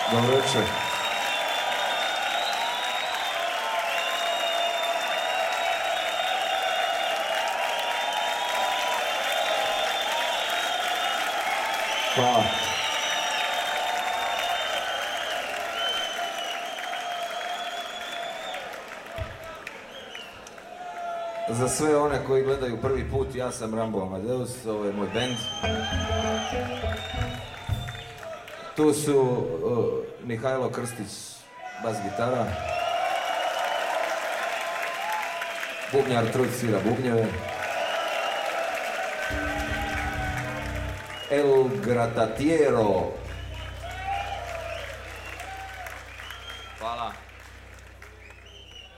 Dobro večer. Hvala. Za sve one koji gledaju prvi put, ja sam Rambo Amadeus, ovo je moj bend. Tu su Mihajlo Krstić, bas gitara. Bubnjar Trud svira bubnjeve. El Gratatiero